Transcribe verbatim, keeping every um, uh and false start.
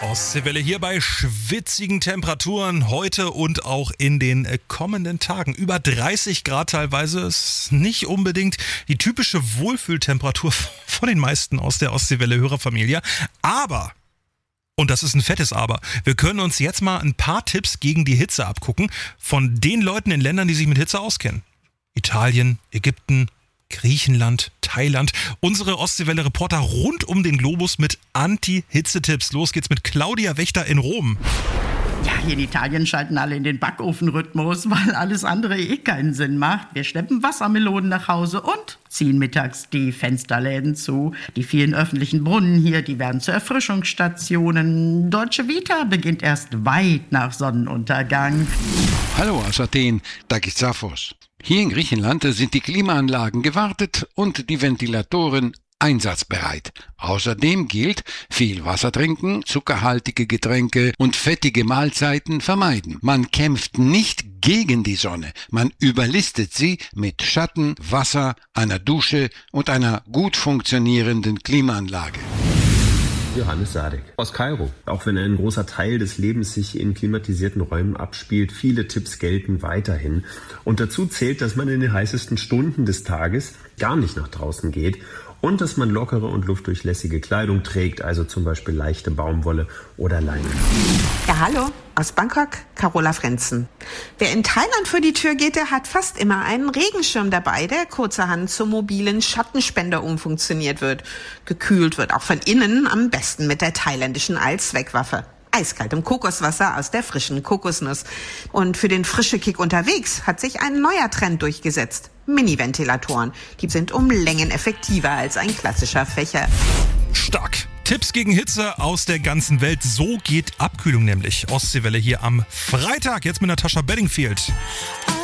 Ostseewelle hier bei schwitzigen Temperaturen heute und auch in den kommenden Tagen. Über dreißig Grad teilweise ist nicht unbedingt die typische Wohlfühltemperatur von den meisten aus der Ostseewelle-Hörerfamilie. Aber, und das ist ein fettes Aber, wir können uns jetzt mal ein paar Tipps gegen die Hitze abgucken von den Leuten in Ländern, die sich mit Hitze auskennen. Italien, Ägypten, Griechenland, Thailand. Unsere Ostseewelle-Reporter rund um den Globus mit Anti-Hitze-Tipps. Los geht's mit Claudia Wächter in Rom. Ja, hier in Italien schalten alle in den Backofenrhythmus, weil alles andere eh keinen Sinn macht. Wir schleppen Wassermelonen nach Hause und ziehen mittags die Fensterläden zu. Die vielen öffentlichen Brunnen hier, die werden zu Erfrischungsstationen. Deutsche Vita beginnt erst weit nach Sonnenuntergang. Hallo aus Athen, Dagissafos. Hier in Griechenland sind die Klimaanlagen gewartet und die Ventilatoren einsatzbereit. Außerdem gilt, viel Wasser trinken, zuckerhaltige Getränke und fettige Mahlzeiten vermeiden. Man kämpft nicht gegen die Sonne, man überlistet sie mit Schatten, Wasser, einer Dusche und einer gut funktionierenden Klimaanlage. Johannes Sadek aus Kairo. Auch wenn ein großer Teil des Lebens sich in klimatisierten Räumen abspielt, viele Tipps gelten weiterhin. Und dazu zählt, dass man in den heißesten Stunden des Tages gar nicht nach draußen geht und dass man lockere und luftdurchlässige Kleidung trägt, also zum Beispiel leichte Baumwolle oder Leinen. Ja, hallo, aus Bangkok, Carola Frenzen. Wer in Thailand vor die Tür geht, der hat fast immer einen Regenschirm dabei, der kurzerhand zum mobilen Schattenspender umfunktioniert wird. Gekühlt wird auch von innen, am besten mit der thailändischen Allzweckwaffe. Eiskaltem Kokoswasser aus der frischen Kokosnuss. Und für den frische Kick unterwegs hat sich ein neuer Trend durchgesetzt. Mini-Ventilatoren. Die sind um Längen effektiver als ein klassischer Fächer. Stark. Tipps gegen Hitze aus der ganzen Welt. So geht Abkühlung nämlich. Ostseewelle hier am Freitag. Jetzt mit Natascha Bedingfield.